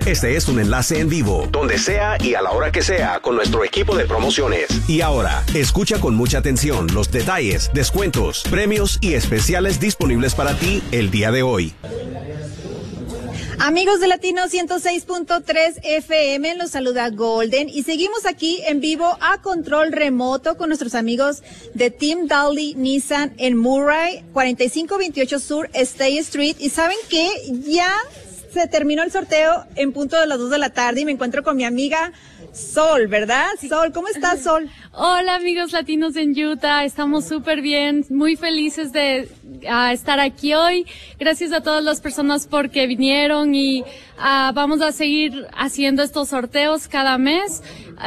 Este es un enlace en vivo, donde sea y a la hora que sea, con nuestro equipo de promociones. Y ahora, escucha con mucha atención los detalles, descuentos, premios y especiales disponibles para ti el día de hoy. Amigos de Latino 106.3 FM, los saluda Golden y seguimos aquí en vivo a control remoto con nuestros amigos de Team Daly Nissan en Murray, 4528 Sur State Street. Y ¿saben qué? Ya se terminó el sorteo en punto de las 2 de la tarde y me encuentro con mi amiga Sol, ¿verdad? Sol, ¿cómo estás, Sol? Hola, amigos latinos en Utah. Estamos súper bien, muy felices de estar aquí hoy. Gracias a todas las personas porque vinieron y vamos a seguir haciendo estos sorteos cada mes.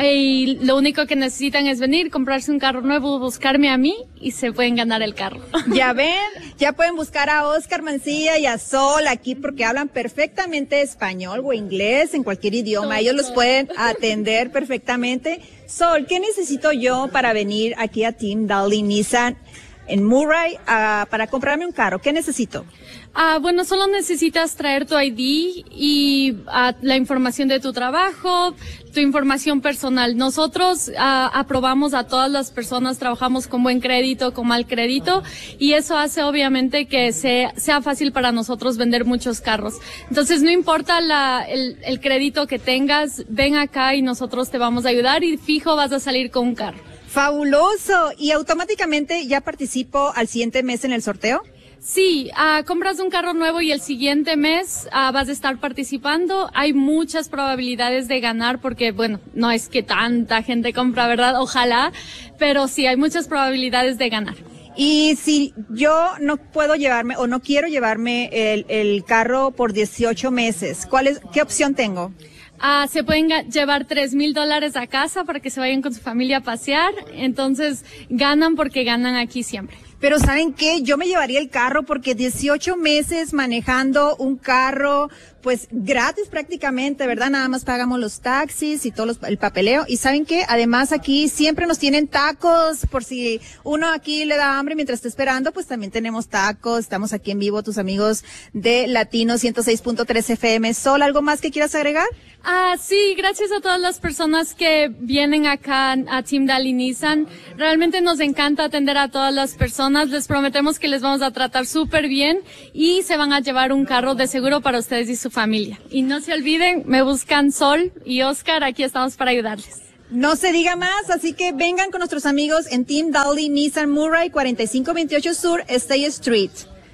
Y lo único que necesitan es venir, comprarse un carro nuevo, buscarme a mí y se pueden ganar el carro. Ya ven, ya pueden buscar a Oscar Mancilla y a Sol aquí porque hablan perfectamente español o inglés, en cualquier idioma. Ellos los pueden atender perfectamente. Sol, ¿qué necesito yo para venir aquí a Team Daly Nissan en Murray para comprarme un carro? ¿Qué necesito? Bueno, solo necesitas traer tu ID y la información de tu trabajo, tu información personal. Nosotros aprobamos a todas las personas, trabajamos con buen crédito, con mal crédito, y eso hace obviamente que sea fácil para nosotros vender muchos carros. Entonces, no importa el crédito que tengas, ven acá y nosotros te vamos a ayudar y fijo vas a salir con un carro. ¡Fabuloso! ¿Y automáticamente ya participo al siguiente mes en el sorteo? Sí, compras un carro nuevo y el siguiente mes vas a estar participando. Hay muchas probabilidades de ganar porque, bueno, no es que tanta gente compra, ¿verdad? Ojalá, pero sí, hay muchas probabilidades de ganar. Y si yo no puedo llevarme o no quiero llevarme el carro por 18 meses, ¿qué opción tengo? Se pueden llevar $3,000 a casa para que se vayan con su familia a pasear. Entonces, ganan porque ganan aquí siempre. Pero ¿saben qué? Yo me llevaría el carro porque 18 meses manejando un carro, pues gratis prácticamente, ¿verdad? Nada más pagamos los taxis y todo el papeleo. Y ¿saben qué? Además aquí siempre nos tienen tacos, por si uno aquí le da hambre mientras está esperando, pues también tenemos tacos. Estamos aquí en vivo, tus amigos de Latino 106.3 FM. Sol, ¿algo más que quieras agregar? Sí, gracias a todas las personas que vienen acá a Team Daly Nissan. Realmente nos encanta atender a todas las personas. Les prometemos que les vamos a tratar súper bien y se van a llevar un carro de seguro para ustedes y su familia. Y no se olviden, me buscan Sol y Oscar, aquí estamos para ayudarles. No se diga más, así que vengan con nuestros amigos en Team Daly Nissan Murray, 4528 Sur State Street.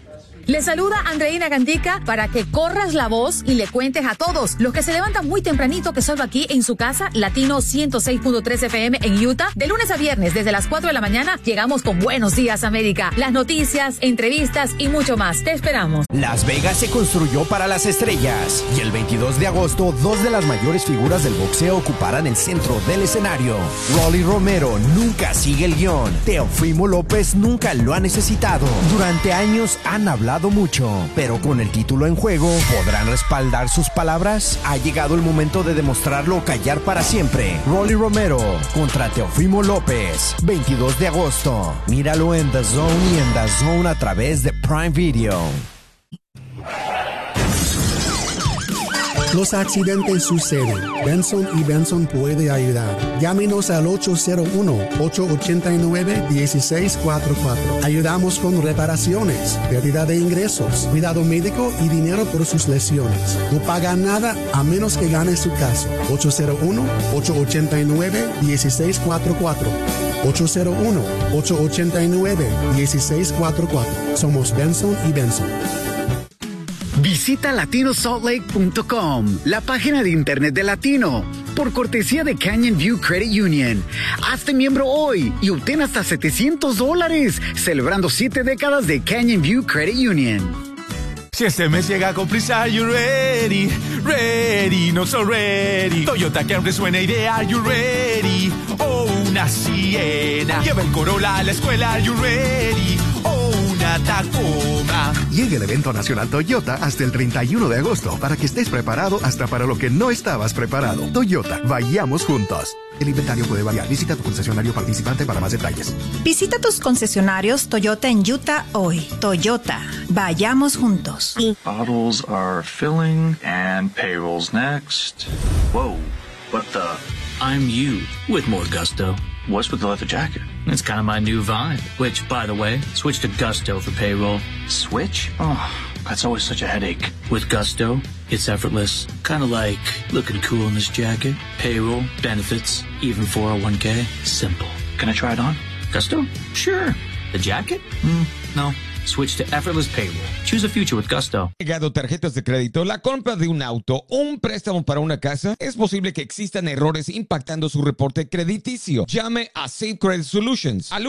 Les saluda Andreina Gandica para que corras la voz y le cuentes a todos los que se levantan muy tempranito que salgo aquí en su casa, Latino 106.3 FM en Utah. De lunes a viernes, desde las 4 de la mañana, llegamos con Buenos Días América. Las noticias, entrevistas y mucho más. Te esperamos. Las Vegas se construyó para las estrellas y el 22 de agosto, 2 de las mayores figuras del boxeo ocuparán el centro del escenario. Rolly Romero nunca sigue el guión. Teofimo López nunca lo ha necesitado. Durante años han hablado mucho, pero con el título en juego, ¿podrán respaldar sus palabras? Ha llegado el momento de demostrarlo o callar para siempre. Rolly Romero contra Teofimo López, 22 de agosto. Míralo en The Zone y en The Zone a través de Prime Video. Los accidentes suceden. Benson y Benson puede ayudar. Llámenos al 801-889-1644. Ayudamos con reparaciones, pérdida de ingresos, cuidado médico y dinero por sus lesiones. No paga nada a menos que gane su caso. 801-889-1644. 801-889-1644. Somos Benson y Benson. Visita LatinoSaltLake.com, la página de internet de Latino, por cortesía de Canyon View Credit Union. Hazte miembro hoy y obtén hasta $700, celebrando 7 décadas de Canyon View Credit Union. Si este mes llega con prisa, are you ready? Ready, not so ready. Toyota Camry suena idea, are you ready? Oh, una Siena. Lleva el Corolla a la escuela, are you ready? Oh, una Tacoma. Llega el evento nacional Toyota hasta el 31 de agosto para que estés preparado hasta para lo que no estabas preparado. Toyota, vayamos juntos. El inventario puede variar. Visita tu concesionario participante para más detalles. Visita tus concesionarios Toyota en Utah hoy. Toyota, vayamos juntos. Bottles are filling and payroll's next. Whoa, what the? I'm you with more gusto. What's with the leather jacket? It's kind of my new vibe. Which, by the way, switch to Gusto for payroll. Switch? Oh, that's always such a headache. With Gusto, it's effortless. Kind of like looking cool in this jacket. Payroll, benefits, even 401k. Simple. Can I try it on? Gusto? Sure. The jacket? No. Switch to effortless payroll. Choose a future with Gusto. Llegado tarjetas de crédito, la compra de un auto o un préstamo para una casa, es posible que existan errores impactando su reporte crediticio. Llame a Safe Credit Solutions al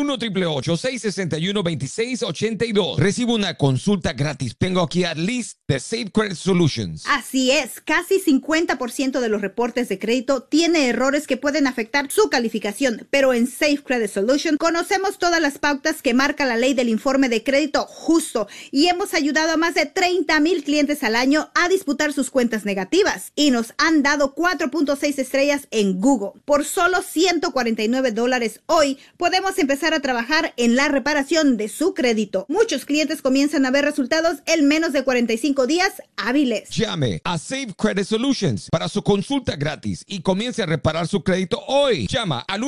1-888-661-2682. Recibe una consulta gratis. Tengo aquí a Liz de Safe Credit Solutions. Así es, casi 50% de los reportes de crédito tiene errores que pueden afectar su calificación, pero en Safe Credit Solutions conocemos todas las pautas que marca la ley del informe de crédito justo y hemos ayudado a más de 30,000 clientes al año a disputar sus cuentas negativas y nos han dado 4.6 estrellas en Google. Por solo $149 hoy podemos empezar a trabajar en la reparación de su crédito. Muchos clientes comienzan a ver resultados en menos de 45 días hábiles. Llame a Safe Credit Solutions para su consulta gratis y comience a reparar su crédito hoy. Llama al